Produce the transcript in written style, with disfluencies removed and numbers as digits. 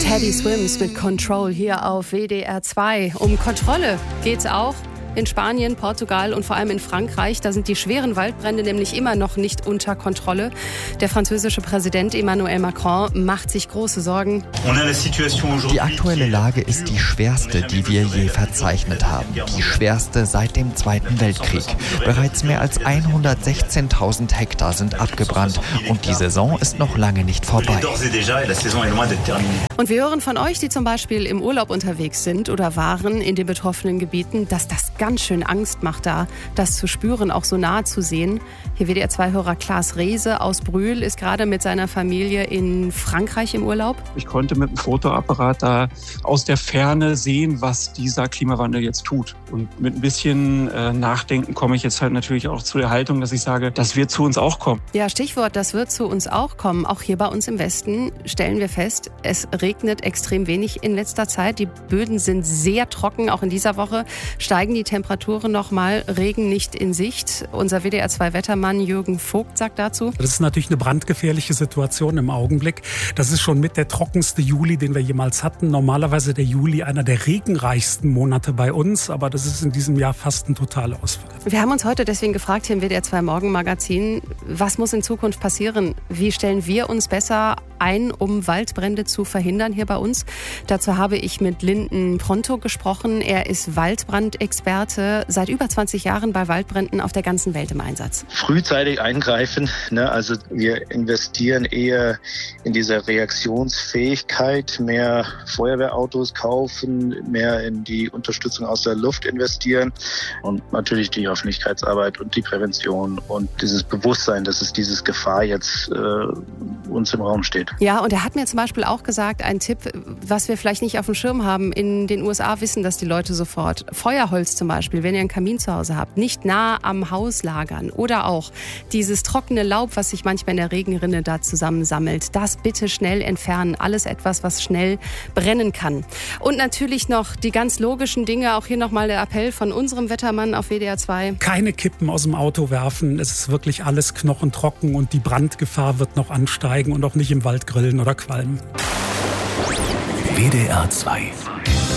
Teddy Swims mit Control hier auf WDR 2. Um Kontrolle geht's auch in Spanien, Portugal und vor allem in Frankreich. Da sind die schweren Waldbrände nämlich immer noch nicht unter Kontrolle. Der französische Präsident Emmanuel Macron macht sich große Sorgen. Die aktuelle Lage ist die schwerste, die wir je verzeichnet haben. Die schwerste seit dem Zweiten Weltkrieg. Bereits mehr als 116.000 Hektar sind abgebrannt und die Saison ist noch lange nicht vorbei. Und wir hören von euch, die zum Beispiel im Urlaub unterwegs sind oder waren in den betroffenen Gebieten, dass das ganz schön Angst macht, da das zu spüren, auch so nah zu sehen. Hier WDR 2-Hörer Klaas Rehse aus Brühl ist gerade mit seiner Familie in Frankreich im Urlaub. Ich konnte mit dem Fotoapparat da aus der Ferne sehen, was dieser Klimawandel jetzt tut. Und mit ein bisschen Nachdenken komme ich jetzt halt natürlich auch zu der Haltung, dass ich sage, das wird zu uns auch kommen. Ja, Stichwort, das wird zu uns auch kommen. Auch hier bei uns im Westen stellen wir fest, es regnet extrem wenig in letzter Zeit. Die Böden sind sehr trocken. Auch in dieser Woche steigen die Temperaturen nochmal, Regen nicht in Sicht. Unser WDR 2-Wettermann Jürgen Vogt sagt dazu: Das ist natürlich eine brandgefährliche Situation im Augenblick. Das ist schon mit der trockenste Juli, den wir jemals hatten. Normalerweise der Juli einer der regenreichsten Monate bei uns, aber das ist in diesem Jahr fast ein totaler Ausfall. Wir haben uns heute deswegen gefragt hier im WDR 2 Morgenmagazin, was muss in Zukunft passieren? Wie stellen wir uns besser ein, um Waldbrände zu verhindern hier bei uns? Dazu habe ich mit Linden Pronto gesprochen. Er ist Waldbrandexperte, seit über 20 Jahren bei Waldbränden auf der ganzen Welt im Einsatz. Frühzeitig eingreifen, also wir investieren eher in diese Reaktionsfähigkeit, mehr Feuerwehrautos kaufen, mehr in die Unterstützung aus der Luft investieren und natürlich die Öffentlichkeitsarbeit und die Prävention und dieses Bewusstsein, dass es dieses Gefahr jetzt uns im Raum steht. Ja, und er hat mir zum Beispiel auch gesagt, ein Tipp, was wir vielleicht nicht auf dem Schirm haben. In den USA wissen das die Leute sofort. Feuerholz zum Beispiel, wenn ihr einen Kamin zu Hause habt, nicht nah am Haus lagern. Oder auch dieses trockene Laub, was sich manchmal in der Regenrinne da zusammensammelt. Das bitte schnell entfernen. Alles etwas, was schnell brennen kann. Und natürlich noch die ganz logischen Dinge. Auch hier nochmal der Appell von unserem Wettermann auf WDR 2. Keine Kippen aus dem Auto werfen. Es ist wirklich alles knochentrocken und die Brandgefahr wird noch ansteigen und auch nicht im Wald grillen oder qualmen. WDR 2